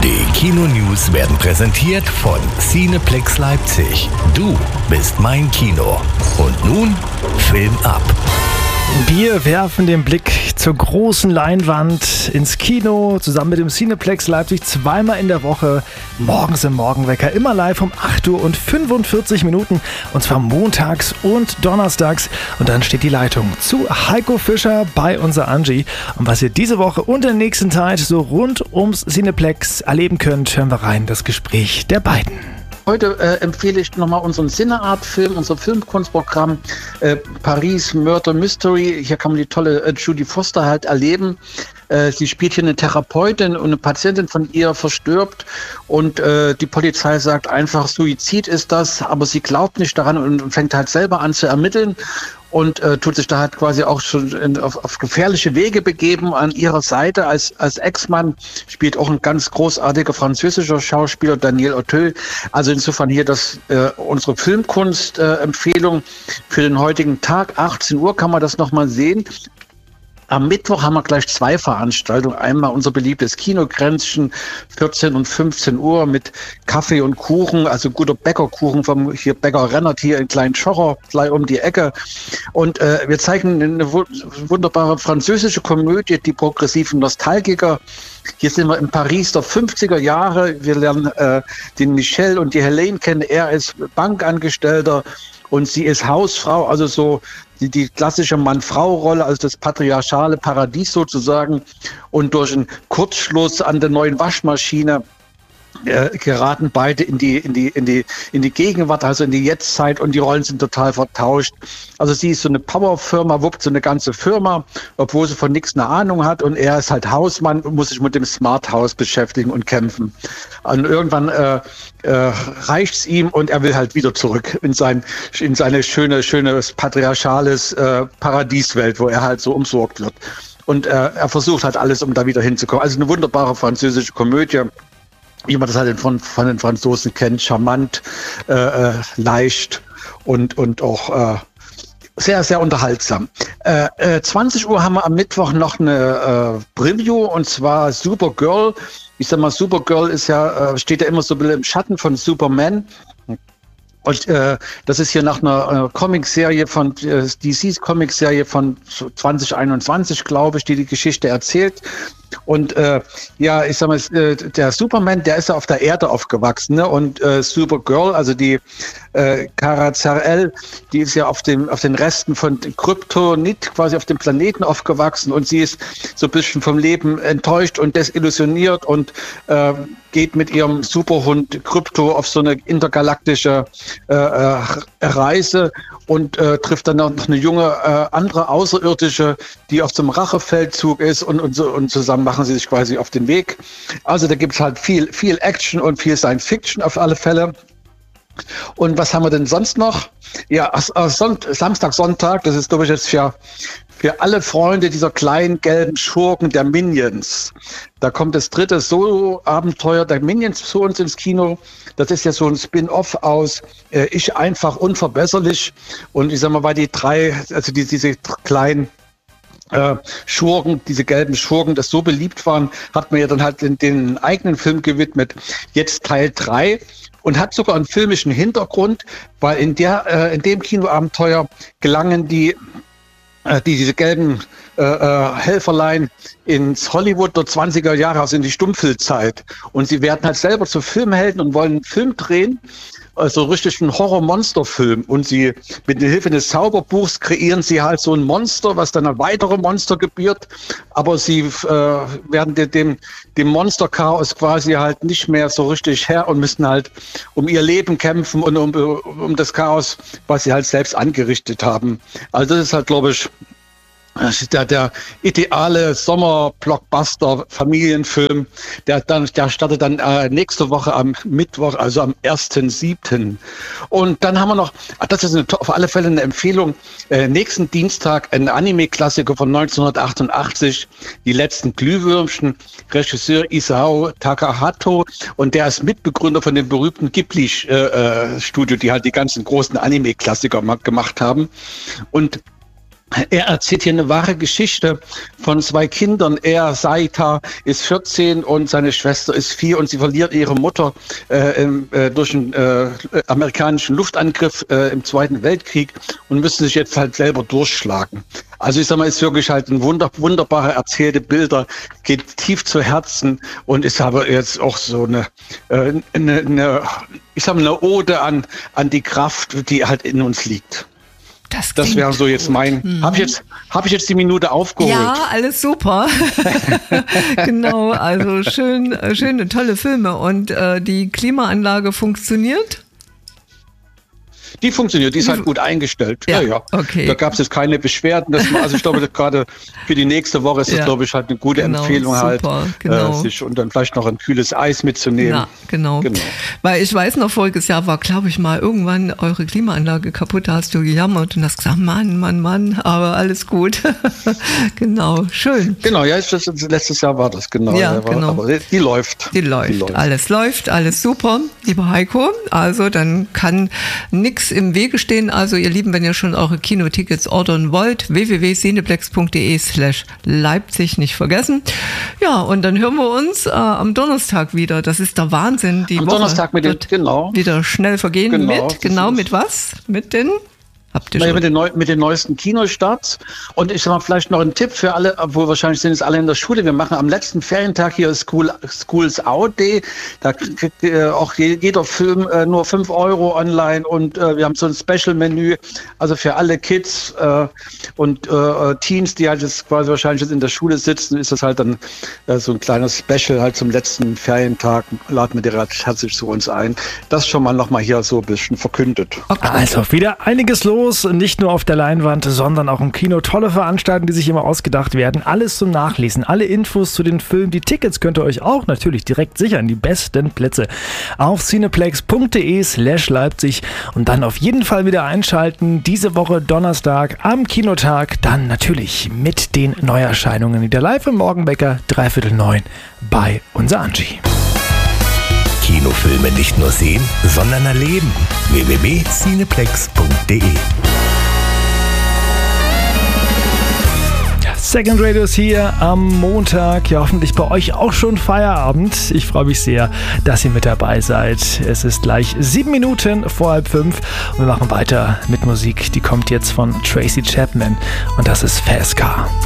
Die Kino-News werden präsentiert von Cineplex Leipzig. Du bist mein Kino. Und nun Film ab. Wir werfen den Blick zur großen Leinwand ins Kino, zusammen mit dem Cineplex Leipzig zweimal in der Woche, morgens im Morgenwecker, immer live um 8 Uhr und 45 Minuten, und zwar montags und donnerstags. Und dann steht die Leitung zu Heiko Fischer bei unserer Angie. Und was ihr diese Woche und in der nächsten Zeit so rund ums Cineplex erleben könnt, hören wir rein, das Gespräch der beiden. Heute empfehle ich nochmal unseren Cineart-Film, unser Filmkunstprogramm Paris Murder Mystery. Hier kann man die tolle Judy Foster halt erleben. Sie spielt hier eine Therapeutin und eine Patientin von ihr verstirbt und die Polizei sagt einfach, Suizid ist das, aber sie glaubt nicht daran und fängt halt selber an zu ermitteln und tut sich da halt quasi auch schon auf gefährliche Wege begeben. An ihrer Seite als Ex-Mann spielt auch ein ganz großartiger französischer Schauspieler, Daniel Auteuil. Also insofern hier unsere Filmkunst-Empfehlung für den heutigen Tag. 18 Uhr kann man das nochmal sehen. Am Mittwoch haben wir gleich 2 Veranstaltungen. Einmal unser beliebtes Kinogränzchen, 14 und 15 Uhr mit Kaffee und Kuchen, also guter Bäckerkuchen vom hier Bäcker Rennert hier in Klein-Schocher, gleich um die Ecke. Und wir zeigen eine wunderbare französische Komödie, die progressiven Nostalgiker. Hier sind wir in Paris der 50er Jahre. Wir lernen den Michel und die Helene kennen. Er ist Bankangestellter und sie ist Hausfrau, also so die klassische Mann-Frau-Rolle, also das patriarchale Paradies sozusagen. Und durch einen Kurzschluss an der neuen Waschmaschine geraten beide in die Gegenwart, also in die Jetztzeit, und die Rollen sind total vertauscht. Also sie ist so eine Powerfirma, wuppt so eine ganze Firma, obwohl sie von nichts eine Ahnung hat, und er ist halt Hausmann und muss sich mit dem Smart House beschäftigen und kämpfen. Und irgendwann reicht's ihm und er will halt wieder zurück in seine schöne patriarchales Paradieswelt, wo er halt so umsorgt wird. Und er versucht halt alles, um da wieder hinzukommen. Also eine wunderbare französische Komödie, wie man das halt von den Franzosen kennt, charmant, leicht und auch sehr, sehr unterhaltsam. 20 Uhr haben wir am Mittwoch noch eine Preview, und zwar Supergirl. Ich sag mal, Supergirl steht ja immer so ein bisschen im Schatten von Superman. Und das ist hier nach einer Comicserie von DC's Comicserie von 2021, glaube ich, die Geschichte erzählt. Und ich sag mal, der Superman, der ist ja auf der Erde aufgewachsen, ne? Und Supergirl, also die Kara Zor-El, die ist ja auf den Resten von Kryptonit, quasi auf dem Planeten aufgewachsen, und sie ist so ein bisschen vom Leben enttäuscht und desillusioniert und geht mit ihrem Superhund Krypto auf so eine intergalaktische Reise und trifft dann noch eine junge andere Außerirdische, die auf so einem Rachefeldzug ist, und zusammen machen sie sich quasi auf den Weg. Also da gibt es halt viel Action und viel Science Fiction auf alle Fälle. Und was haben wir denn sonst noch? Ja, Samstag, Sonntag, das ist, glaube ich, jetzt für alle Freunde dieser kleinen gelben Schurken der Minions. Da kommt das 3. Solo-Abenteuer der Minions zu uns ins Kino. Das ist ja so ein Spin-off aus Ich einfach unverbesserlich. Und ich sag mal, weil die 3, also diese kleinen Schurken, diese gelben Schurken, das so beliebt waren, hat man ja dann halt den eigenen Film gewidmet, jetzt Teil 3. Und hat sogar einen filmischen Hintergrund, weil in dem Kinoabenteuer gelangen diese gelben Helferlein ins Hollywood der 20er Jahre, also in die Stummfilmzeit. Und sie werden halt selber zu Filmhelden und wollen einen Film drehen, also richtig einen Horror-Monster-Film. Und sie mit der Hilfe des Zauberbuchs kreieren sie halt so ein Monster, was dann ein weitere Monster gebiert. Aber sie werden dem Monster-Chaos quasi halt nicht mehr so richtig Herr und müssen halt um ihr Leben kämpfen und um das Chaos, was sie halt selbst angerichtet haben. Also das ist halt, glaube ich, der ideale Sommer-Blockbuster-Familienfilm, der startet dann nächste Woche am Mittwoch, also am 1.7. Und dann haben wir noch, das ist auf alle Fälle eine Empfehlung, nächsten Dienstag ein Anime-Klassiker von 1988, Die letzten Glühwürmchen, Regisseur Isao Takahato, und der ist Mitbegründer von dem berühmten Ghibli-Studio, die halt die ganzen großen Anime-Klassiker gemacht haben. Und Er erzählt hier eine wahre Geschichte von 2 Kindern. Er, Saita, ist 14 und seine Schwester ist 4 und sie verliert ihre Mutter durch einen amerikanischen Luftangriff im Zweiten Weltkrieg und müssen sich jetzt halt selber durchschlagen. Also ich sag mal, ist wirklich halt ein wunderbare erzählte Bilder, geht tief zu Herzen und ist aber jetzt auch so eine Ode an die Kraft, die halt in uns liegt. Das wäre so jetzt mein. Habe ich jetzt die Minute aufgeholt? Ja, alles super. Genau, also schöne, tolle Filme. Und die Klimaanlage funktioniert? Die funktioniert, die ist halt gut eingestellt. Ja. Okay. Da gab es jetzt keine Beschwerden. Also ich glaube, gerade für die nächste Woche ist das, glaube ich, halt eine gute Empfehlung super, halt, sich und dann vielleicht noch ein kühles Eis mitzunehmen. Ja, genau. Weil ich weiß noch, voriges Jahr war, glaube ich, mal irgendwann eure Klimaanlage kaputt, da hast du gejammert und hast gesagt, Mann, aber alles gut. Genau, schön. Genau, ja, letztes Jahr war das, genau. Ja, genau. Aber die läuft. Alles läuft, alles super, lieber Heiko. Also dann kann nichts im Wege stehen. Also ihr Lieben, wenn ihr schon eure Kinotickets ordern wollt, www.cineplex.de/Leipzig nicht vergessen. Ja, und dann hören wir uns am Donnerstag wieder. Das ist der Wahnsinn. Die am Woche Donnerstag wird wieder schnell vergehen. Mit was? Mit den... Mit den neuesten Kinostarts. Und ich sag mal, vielleicht noch ein Tipp für alle, obwohl wahrscheinlich sind es alle in der Schule. Wir machen am letzten Ferientag hier Schools Out Day. Da kriegt auch jeder Film nur 5 € online und wir haben so ein Special-Menü. Also für alle Kids und Teens, die halt jetzt quasi wahrscheinlich jetzt in der Schule sitzen, ist das halt dann so ein kleines Special halt zum letzten Ferientag. Laden wir dir herzlich zu uns ein. Das schon mal nochmal hier so ein bisschen verkündet. Okay. Also wieder einiges los. Nicht nur auf der Leinwand, sondern auch im Kino. Tolle Veranstaltungen, die sich immer ausgedacht werden. Alles zum Nachlesen, alle Infos zu den Filmen. Die Tickets könnt ihr euch auch natürlich direkt sichern. Die besten Plätze auf cineplex.de/Leipzig und dann auf jeden Fall wieder einschalten. Diese Woche Donnerstag am Kinotag. Dann natürlich mit den Neuerscheinungen wieder live im Morgenwecker 8:45 bei unser Angie. Kinofilme nicht nur sehen, sondern erleben. www.cineplex.de. Second Radio ist hier am Montag. Ja, hoffentlich bei euch auch schon Feierabend. Ich freue mich sehr, dass ihr mit dabei seid. Es ist gleich 7 Minuten vor 4:30 und wir machen weiter mit Musik. Die kommt jetzt von Tracy Chapman und das ist Fast Car.